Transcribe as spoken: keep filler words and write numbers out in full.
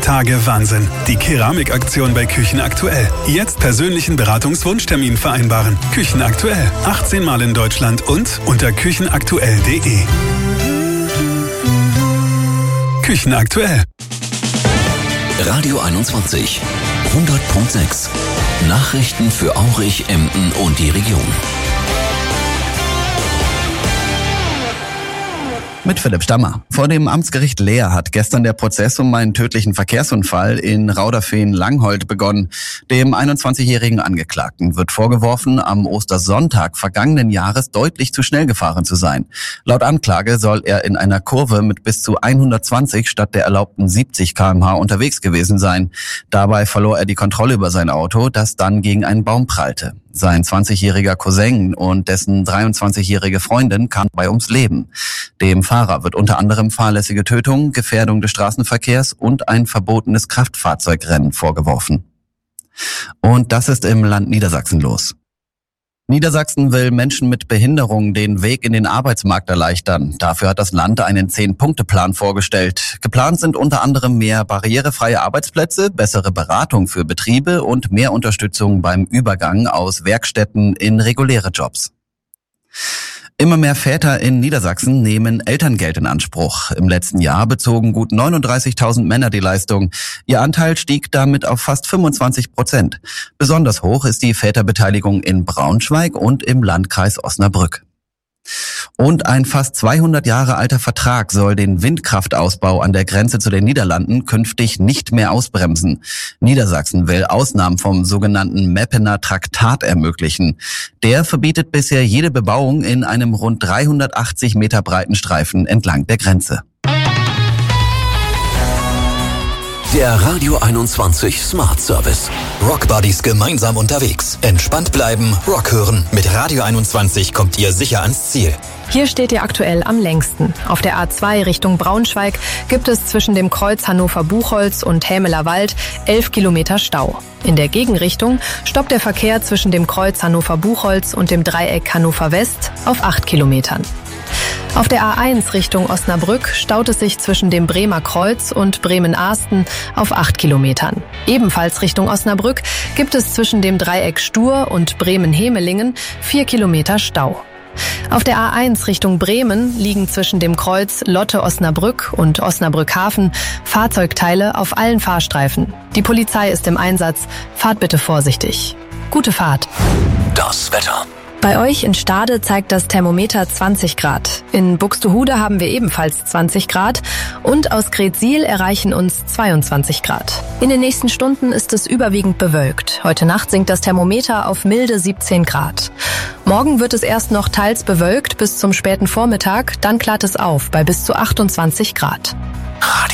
Tage Wahnsinn. Die Keramikaktion bei Küchenaktuell. Jetzt persönlichen Beratungswunschtermin vereinbaren. Küchenaktuell. achtzehn Mal in Deutschland und unter küchenaktuell punkt de. Küchenaktuell. Radio einundzwanzig. hundert Komma sechs. Nachrichten für Aurich, Emden und die Region. Mit Philipp Stammer. Vor dem Amtsgericht Leer hat gestern der Prozess um einen tödlichen Verkehrsunfall in Rauderfehn-Langholt begonnen. Dem einundzwanzigjährigen Angeklagten wird vorgeworfen, am Ostersonntag vergangenen Jahres deutlich zu schnell gefahren zu sein. Laut Anklage soll er in einer Kurve mit bis zu hundertzwanzig statt der erlaubten siebzig Kilometer pro Stunde unterwegs gewesen sein. Dabei verlor er die Kontrolle über sein Auto, das dann gegen einen Baum prallte. Sein zwanzigjähriger Cousin und dessen dreiundzwanzigjährige Freundin kamen dabei ums Leben. Dem Fahrer wird unter anderem fahrlässige Tötung, Gefährdung des Straßenverkehrs und ein verbotenes Kraftfahrzeugrennen vorgeworfen. Und das ist im Land Niedersachsen los. Niedersachsen will Menschen mit Behinderung den Weg in den Arbeitsmarkt erleichtern. Dafür hat das Land einen Zehn-Punkte-Plan vorgestellt. Geplant sind unter anderem mehr barrierefreie Arbeitsplätze, bessere Beratung für Betriebe und mehr Unterstützung beim Übergang aus Werkstätten in reguläre Jobs. Immer mehr Väter in Niedersachsen nehmen Elterngeld in Anspruch. Im letzten Jahr bezogen gut neununddreißigtausend Männer die Leistung. Ihr Anteil stieg damit auf fast fünfundzwanzig Prozent. Besonders hoch ist die Väterbeteiligung in Braunschweig und im Landkreis Osnabrück. Und ein fast zweihundert Jahre alter Vertrag soll den Windkraftausbau an der Grenze zu den Niederlanden künftig nicht mehr ausbremsen. Niedersachsen will Ausnahmen vom sogenannten Meppener Traktat ermöglichen. Der verbietet bisher jede Bebauung in einem rund dreihundertachtzig Meter breiten Streifen entlang der Grenze. Der Radio einundzwanzig Smart Service. Rock Buddies gemeinsam unterwegs. Entspannt bleiben, Rock hören. Mit Radio einundzwanzig kommt ihr sicher ans Ziel. Hier steht ihr aktuell am längsten. Auf der A zwei Richtung Braunschweig gibt es zwischen dem Kreuz Hannover-Buchholz und Hämeler Wald elf Kilometer Stau. In der Gegenrichtung stoppt der Verkehr zwischen dem Kreuz Hannover-Buchholz und dem Dreieck Hannover West auf acht Kilometern. Auf der A eins Richtung Osnabrück staut es sich zwischen dem Bremer Kreuz und Bremen-Ahsten auf acht Kilometern. Ebenfalls Richtung Osnabrück gibt es zwischen dem Dreieck Stur und Bremen-Hemelingen vier Kilometer Stau. Auf der A eins Richtung Bremen liegen zwischen dem Kreuz Lotte-Osnabrück und Osnabrück-Hafen Fahrzeugteile auf allen Fahrstreifen. Die Polizei ist im Einsatz. Fahrt bitte vorsichtig. Gute Fahrt. Das Wetter. Bei euch in Stade zeigt das Thermometer zwanzig Grad. In Buxtehude haben wir ebenfalls zwanzig Grad und aus Greetsiel erreichen uns zweiundzwanzig Grad. In den nächsten Stunden ist es überwiegend bewölkt. Heute Nacht sinkt das Thermometer auf milde siebzehn Grad. Morgen wird es erst noch teils bewölkt bis zum späten Vormittag, dann klart es auf bei bis zu achtundzwanzig Grad.